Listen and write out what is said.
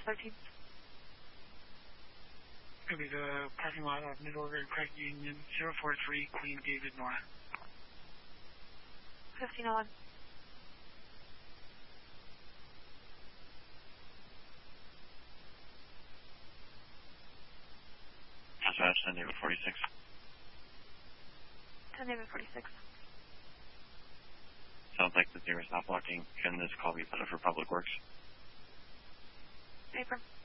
13. Going to be the parking lot of Mid-Oregon Craig Union, 043, Queen David, Nora. 1501. Dispatch, 10 David 46. 10 David 46. Sounds like the nearest not blocking. Can this call be put up for Public Works? Paper.